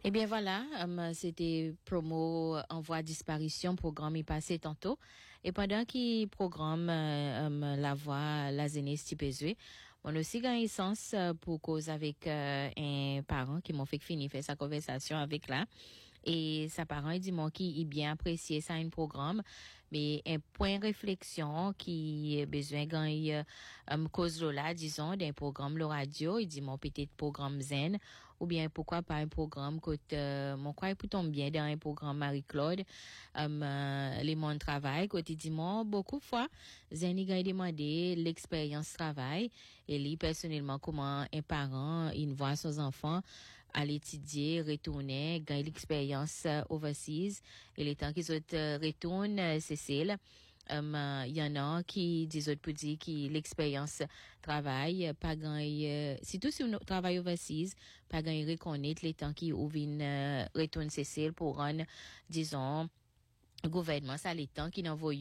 Eh bien voilà, c'était promo en voie de disparition, programme est passé tantôt. Et pendant qu'il programme la voix, la zéniste Tipezwe, on a aussi gagné sens pour cause avec un parent qui m'ont fait finir faire sa conversation avec là. Et sa parent il dit moi qui il bien apprécié ça un programme mais un point réflexion qui besoin gagner cause là disons d'un programme le radio il dit mon petit programme zen ou bien pourquoi pas un programme que mon quoi pour tomber bien dans un programme Marie-Claude les mondes travail quotidiennement beaucoup de fois zen il a demandé l'expérience travail et lui personnellement comment un parent il voit son enfant à l'étudier, retourner, gagner l'expérience overseas. Et les temps qu'ils retournent, Cécile, il y en a qui disent pour dire que l'expérience travail, pas gagner, surtout si on travaille overseas, pas gagner reconnaître les temps qui retourne Cécile pour rendre, disons, gouvernement ça les temps qui n'envoie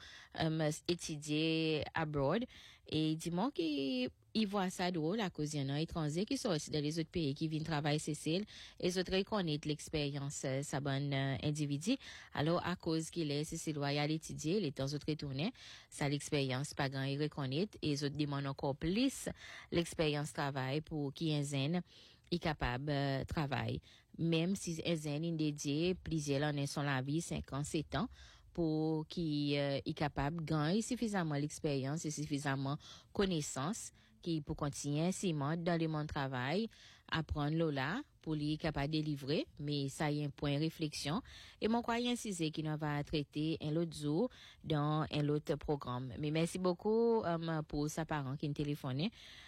étudier abroad et dis-moi qu'ils voient ça drôle à cause y'en a étrangers qui sont aussi dans les autres pays qui viennent travailler Cécile et les autres reconnaissent l'expérience ça bonne individu alors à cause qu'il est Cécile loyal étudier les temps autres retourner ça l'expérience pas grand ils reconnaissent et les autres demandent encore plus l'expérience travail pour qui est zen est capable travail même si zen est dédié plusieurs années sont la vie 5 ans 7 ans pour qui est capable de gagner suffisamment l'expérience et suffisamment connaissance qui pour continuer ainsi dans le monde travail apprendre là pour lui capable de délivrer mais ça y a un point de réflexion et mon croyant incisé qui nous va traiter un autre jour dans un autre programme mais merci beaucoup pour sa parent qui nous téléphoné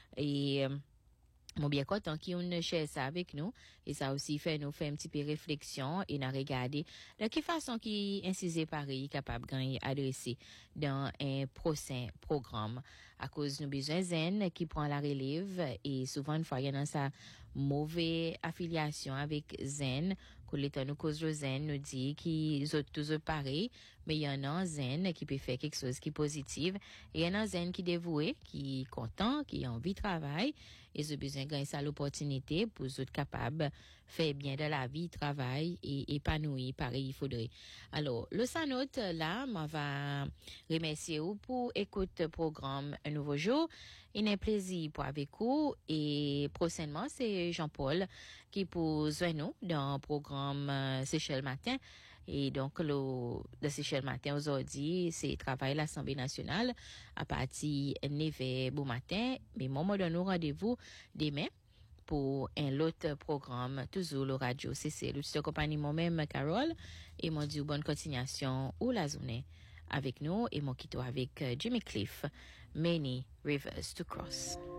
et mon bien content qui on share ça avec nous et ça aussi fait nous faire un petit peu réflexion et n'a regarder de quelle façon qui incisé Paris capable gagner adresser dans un prochain programme à cause nous besoin zen qui prend la relève et souvent une fois il y a sa mauvaise affiliation avec zen que l'état nous cause le zen nous dit qu'ils sont tous pareils mais il y en a un zen qui peut faire quelque chose qui est positif et il y en a un zen qui dévoué qui est content qui a envie de travailler et j'ai besoin de gagner ça l'opportunité pour être capable faire bien de la vie travail et épanoui pareil il faudrait alors le sanote là m'en va remercier vous pour écouter programme un nouveau jour il est un plaisir pour avec vous et prochainement c'est Jean-Paul qui pour nous dans le programme Seychelles matin et donc le Seychelles matin aujourd'hui c'est travail l'Assemblée nationale à partir 9h bon matin mais moi donne nous rendez-vous demain pour un autre programme toujours le radio CC le compagnie moi-même Carole et mon dit bonne continuation ou la journée avec nous et mon quitte avec Jimmy Cliff Many Rivers to Cross.